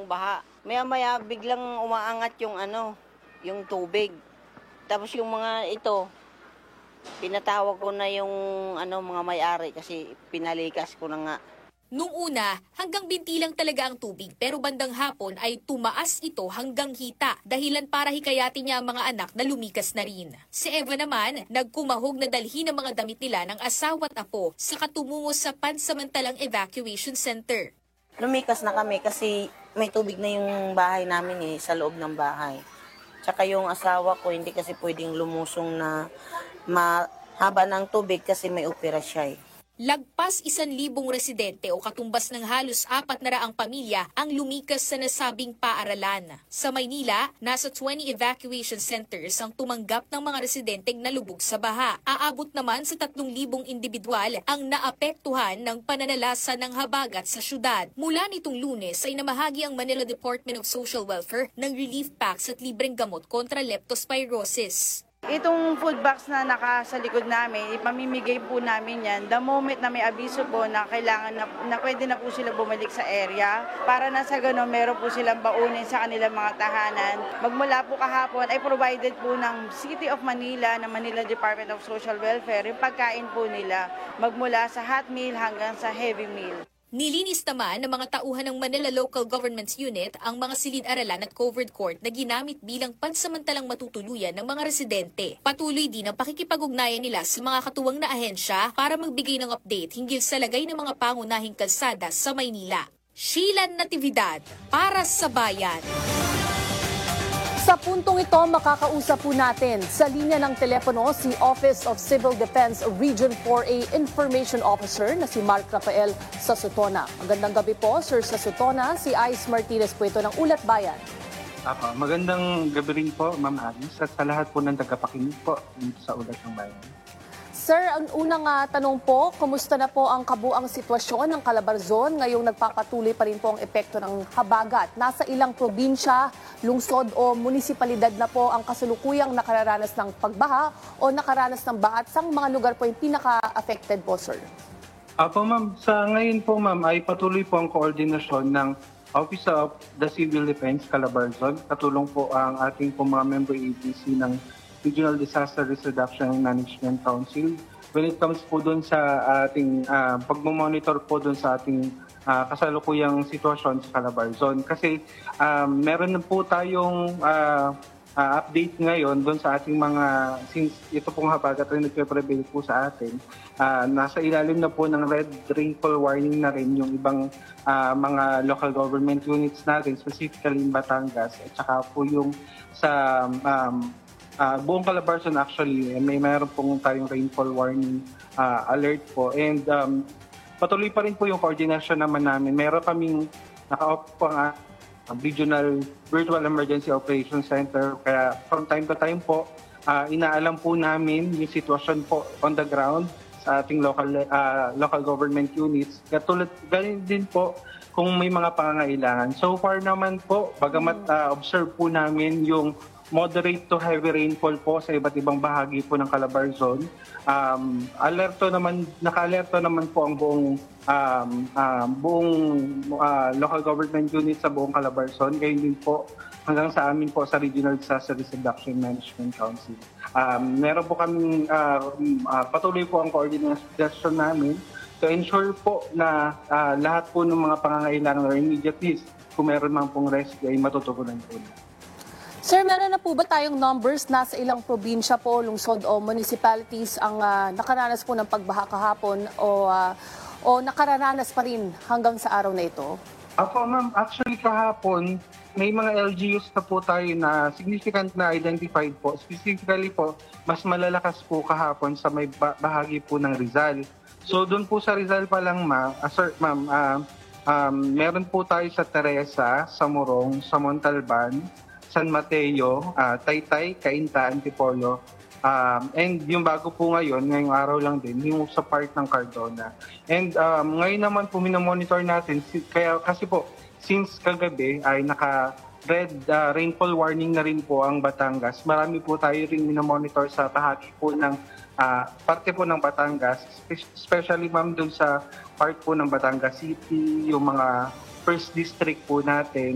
yung baha. Maya-maya biglang umaangat yung yung tubig. Tapos yung mga ito, pinatawag ko na yung mga may-ari kasi pinalikas ko na nga. Nung una, hanggang binti lang talaga ang tubig pero bandang hapon ay tumaas ito hanggang hita dahilan para hikayatin niya ang mga anak na lumikas na rin. Si Eva naman, nagkumahog na dalhin ang mga damit nila ng asawa at apo sa katumungo sa pansamantalang evacuation center. Lumikas na kami kasi may tubig na yung bahay namin sa loob ng bahay. Tsaka yung asawa ko hindi kasi pwedeng lumusong na mahaba ng tubig kasi may opera siya Lagpas 1,000 residente o katumbas ng halos 400 pamilya ang lumikas sa nasabing paaralan. Sa Maynila, nasa 20 evacuation centers ang tumanggap ng mga residenteng nalubog sa baha. Aabot naman sa 3,000 individual ang naapektuhan ng pananalasa ng habagat sa syudad. Mula nitong Lunes ay namahagi ang Manila Department of Social Welfare ng relief packs at libreng gamot kontra leptospirosis. Itong food box na sa likod namin, ipamimigay po namin yan the moment na may abiso po na kailangan na pwede na po sila bumalik sa area para na sa gano'n meron po silang baunin sa kanilang mga tahanan. Magmula po kahapon ay provided po ng City of Manila, ng Manila Department of Social Welfare, yung pagkain po nila magmula sa hot meal hanggang sa heavy meal. Nilinis naman ng mga tauhan ng Manila Local Governments Unit ang mga silid-aralan at covered court na ginamit bilang pansamantalang matutuluyan ng mga residente. Patuloy din ang pakikipag-ugnayan nila sa mga katuwang na ahensya para magbigay ng update hinggil sa lagay ng mga pangunahing kalsada sa Maynila. Sheila Natividad, para sa Bayan. Sa puntong ito, makakausap po natin sa linya ng telepono si Office of Civil Defense Region 4A Information Officer na si Mark Rafael Sasutona. Magandang gabi po, Sir Sasutona. Si Ice Martinez po ito ng Ulat Bayan. Magandang gabi rin po, Ma'am Alice, at sa lahat po ng tagapakinig po dito sa Ulat ng Bayan. Sir, ang unang tanong po, kumusta na po ang kabuang sitwasyon ng Calabarzon ngayong nagpapatuloy pa rin po ang epekto ng habagat? Nasa ilang probinsya, lungsod o munisipalidad na po ang kasalukuyang nakararanas ng pagbaha o nakaranas ng baha at sang mga lugar po yung pinaka-affected po, sir? Ma'am, sa ngayon po, Ma'am, ay patuloy po ang koordinasyon ng Office of the Civil Defense Calabarzon. Katulong po ang ating po mga member agency ng Regional Disaster Risk Reduction and Management Council. When it comes po doon sa ating pagmamonitor po doon sa ating kasalukuyang sitwasyon sa Calabarzon. Kasi meron na po tayong update ngayon doon sa ating mga, since ito pong habagat rin nagpe-prevail po sa atin, nasa ilalim na po ng red rainfall warning na rin yung ibang mga local government units natin, specifically in Batangas, at saka po yung sa buong Calabarzon actually, mayroon pong tayong rainfall warning alert po. And patuloy pa rin po yung coordination naman namin. Meron kaming naka-off po ang Regional Virtual Emergency Operations Center. Kaya from time to time po, inaalam po namin yung sitwasyon po on the ground sa ating local government units. Katulad ganun din po kung may mga pangangailangan. So far naman po, bagamat observe po namin yung moderate to heavy rainfall po sa iba't ibang bahagi po ng Calabarzon. Naka-alerto naman po ang buong local government unit sa buong Calabarzon. Gayon din po hanggang sa amin po sa Regional Disaster Risk Reduction Management Council. Meron po kaming patuloy po ang coordination namin to ensure po na lahat po ng mga pangangailangan or immediate needs, kung meron man pong rescue, ay matutugunan po na. Sir, meron na po ba tayong numbers na sa ilang probinsya po, lungsod o municipalities ang nakaranas po ng pagbaha kahapon o nakararanas pa rin hanggang sa araw na ito? Ma'am, actually kahapon, may mga LGUs na po tayo na significant na identified po. Specifically po, mas malalakas po kahapon sa may bahagi po ng Rizal. So doon po sa Rizal pa lang, ma'am, meron po tayo sa Teresa, sa Morong, sa Montalban, San Mateo, Taytay, Cainta, Antipolo. And yung bago po ngayong araw lang din, yung sa part ng Cardona. And ngayon naman po minomonitor natin, kasi po, since kagabi ay naka-red rainfall warning na rin po ang Batangas. Marami po tayo rin minomonitor sa bahagi po ng parte po ng Batangas, especially ma'am dun sa part po ng Batangas City, yung mga first district po natin.